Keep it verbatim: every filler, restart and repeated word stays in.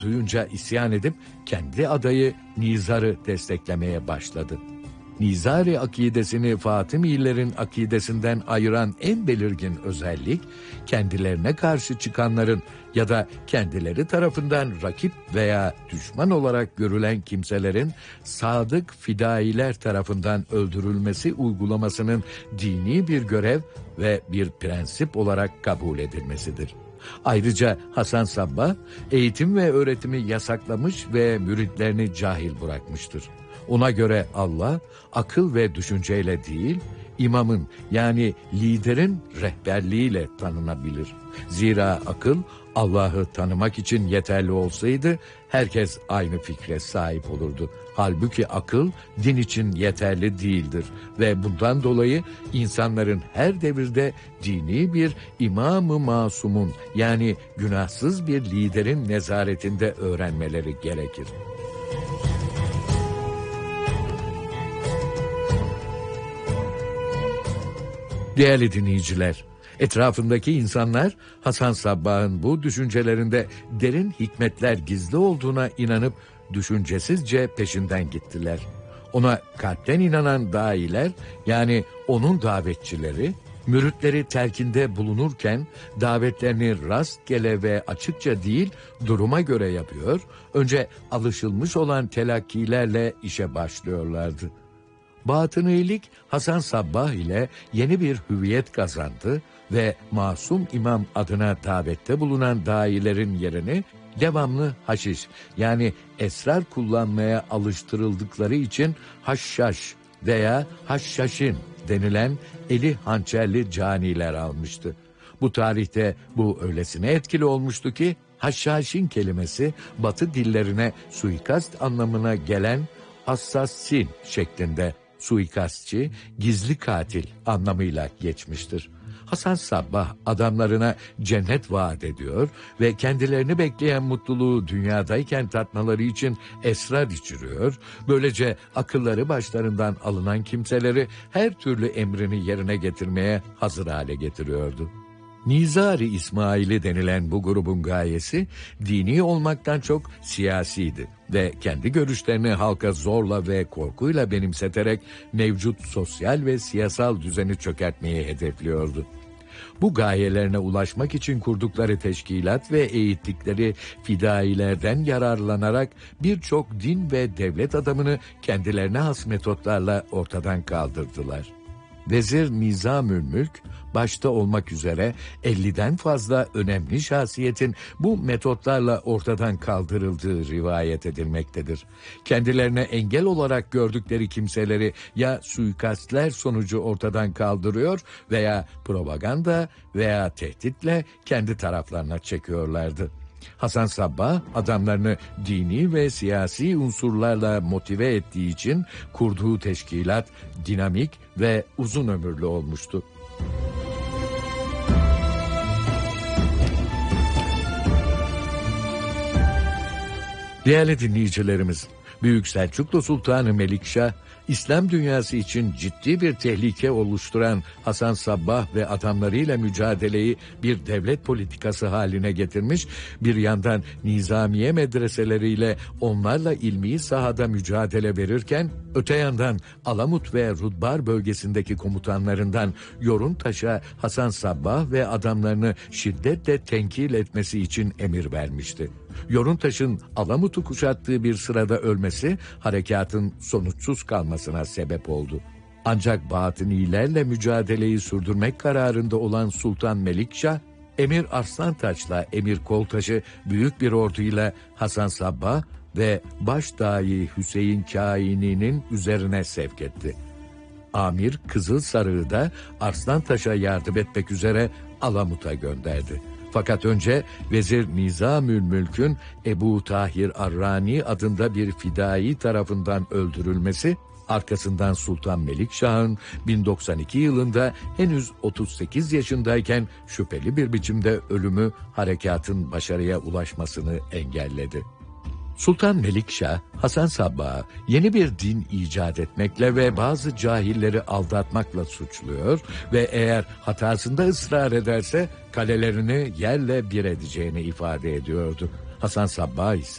duyunca isyan edip kendi adayı Nizar'ı desteklemeye başladı. Nizari akidesini Fatımilerin akidesinden ayıran en belirgin özellik, kendilerine karşı çıkanların ya da kendileri tarafından rakip veya düşman olarak görülen kimselerin sadık fidailer tarafından öldürülmesi uygulamasının dini bir görev ve bir prensip olarak kabul edilmesidir. Ayrıca Hasan Sabbah, eğitim ve öğretimi yasaklamış ve müritlerini cahil bırakmıştır. Ona göre Allah, akıl ve düşünceyle değil, imamın yani liderin rehberliğiyle tanınabilir. Zira akıl, Allah'ı tanımak için yeterli olsaydı, herkes aynı fikre sahip olurdu. Halbuki akıl, din için yeterli değildir ve bundan dolayı insanların her devirde dini bir imam-ı masumun yani günahsız bir liderin nezaretinde öğrenmeleri gerekir. Değerli dinleyiciler, etrafındaki insanlar Hasan Sabbah'ın bu düşüncelerinde derin hikmetler gizli olduğuna inanıp düşüncesizce peşinden gittiler. Ona kalpten inanan dâiler yani onun davetçileri, müritleri terkinde bulunurken davetlerini rastgele ve açıkça değil duruma göre yapıyor, önce alışılmış olan telakkilerle işe başlıyorlardı. Batınilik Hasan Sabbah ile yeni bir hüviyet kazandı ve Masum İmam adına davette bulunan dâilerin yerini devamlı haşiş yani esrar kullanmaya alıştırıldıkları için haşhaş veya haşhaşin denilen eli hançerli caniler almıştı. Bu tarihte bu öylesine etkili olmuştu ki haşhaşin kelimesi Batı dillerine suikast anlamına gelen assassin şeklinde suikastçı, gizli katil anlamıyla geçmiştir. Hasan Sabbah adamlarına cennet vaat ediyor ve kendilerini bekleyen mutluluğu dünyadayken tatmaları için esrar içiriyor. Böylece akılları başlarından alınan kimseleri her türlü emrini yerine getirmeye hazır hale getiriyordu. Nizari İsmaili denilen bu grubun gayesi dini olmaktan çok siyasiydi ve kendi görüşlerini halka zorla ve korkuyla benimseterek mevcut sosyal ve siyasal düzeni çökertmeyi hedefliyordu. Bu gayelerine ulaşmak için kurdukları teşkilat ve eğittikleri fidailerden yararlanarak birçok din ve devlet adamını kendilerine has metotlarla ortadan kaldırdılar. Vezir Nizamülmülk başta olmak üzere elliden fazla önemli şahsiyetin bu metotlarla ortadan kaldırıldığı rivayet edilmektedir. Kendilerine engel olarak gördükleri kimseleri ya suikastler sonucu ortadan kaldırıyor veya propaganda veya tehditle kendi taraflarına çekiyorlardı. Hasan Sabbah adamlarını dini ve siyasi unsurlarla motive ettiği için kurduğu teşkilat dinamik ve uzun ömürlü olmuştu. Değerli dinleyicilerimiz, Büyük Selçuklu Sultanı Melikşah, İslam dünyası için ciddi bir tehlike oluşturan Hasan Sabbah ve adamlarıyla mücadeleyi bir devlet politikası haline getirmiş, bir yandan nizamiye medreseleriyle onlarla ilmi sahada mücadele verirken, öte yandan Alamut ve Rudbar bölgesindeki komutanlarından Yoruntaş'a Hasan Sabbah ve adamlarını şiddetle tenkil etmesi için emir vermişti. Yoruntaş'ın Alamut'u kuşattığı bir sırada ölmesi harekatın sonuçsuz kalmasına sebep oldu. Ancak batınilerle mücadeleyi sürdürmek kararında olan Sultan Melikşah, Emir Arslantaş'la Emir Koltaş'ı büyük bir orduyla Hasan Sabbah ve Başdahi Hüseyin Kâini'nin üzerine sevk etti. Amir Kızılsarık'ı da Arslantaş'a yardım etmek üzere Alamut'a gönderdi. Fakat önce Vezir Nizamülmülk'ün Ebu Tahir Arrani adında bir fidai tarafından öldürülmesi, arkasından Sultan Melikşah'ın bin doksan iki yılında henüz otuz sekiz yaşındayken şüpheli bir biçimde ölümü harekatın başarıya ulaşmasını engelledi. Sultan Melikşah, Hasan Sabbah'ı yeni bir din icat etmekle ve bazı cahilleri aldatmakla suçluyor ve eğer hatasında ısrar ederse kalelerini yerle bir edeceğini ifade ediyordu. Hasan Sabbah ise